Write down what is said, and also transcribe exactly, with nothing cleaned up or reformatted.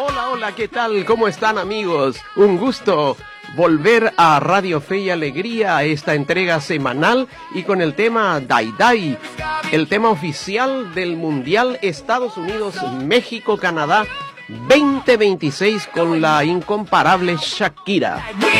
Hola, hola, ¿qué tal? ¿Cómo están, amigos? Un gusto volver a Radio Fe y Alegría, a esta entrega semanal y con el tema Dai Dai, el tema oficial del Mundial Estados Unidos-México-Canadá veinte veintiséis con la incomparable Shakira.